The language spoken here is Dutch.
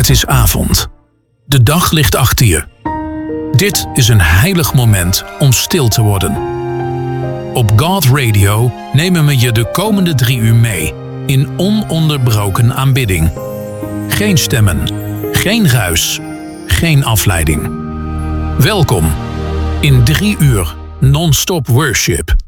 Het is avond. De dag ligt achter je. Dit is een heilig moment om stil te worden. Op God Radio nemen we je de komende 3 uur mee in ononderbroken aanbidding. Geen stemmen, geen ruis, geen afleiding. Welkom in 3 uur non-stop worship.